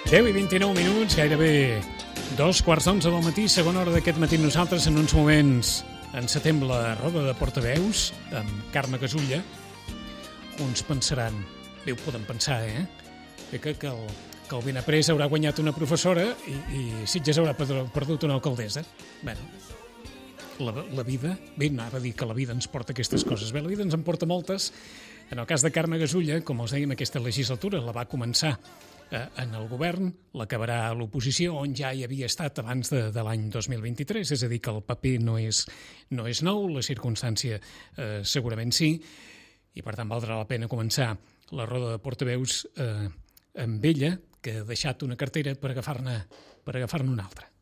10:29, gairebé 2:15 del matí, segona hora d'aquest matí. Nosaltres en uns moments encetem la roda de portaveus amb Carme Gasulla. Uns pensaran, bé, ho poden pensar, que el Benaprés haurà guanyat una professora i Sitges haurà perdut una alcaldessa. Bé, la vida, bé, anava a dir que la vida ens porta aquestes coses. Bé, la vida ens en porta moltes. En el cas de Carme Gasulla, com els dèiem, aquesta legislatura la va començar en el govern, l'acabarà a l'oposició, on ja hi havia estat abans de l'any 2023, és a dir, que el paper no és nou, la circumstància segurament sí, i per tant valdrà la pena començar la roda de portaveus amb ella, que ha deixat una cartera per agafar-ne una altra.